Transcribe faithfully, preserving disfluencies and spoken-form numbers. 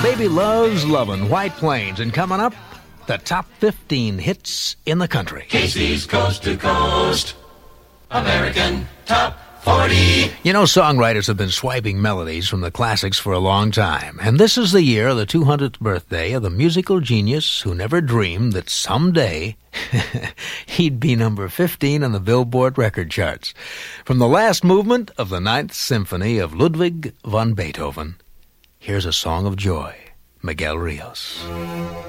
Baby loves lovin' White Plains, and coming up, the top fifteen hits in the country. Casey's Coast to Coast American Top forty. You know, songwriters have been swiping melodies from the classics for a long time, and this is the year of the two hundredth birthday of the musical genius who never dreamed that someday he'd be number fifteen on the Billboard record charts. From the last movement of the Ninth Symphony of Ludwig van Beethoven, here's a song of joy, Miguel Rios.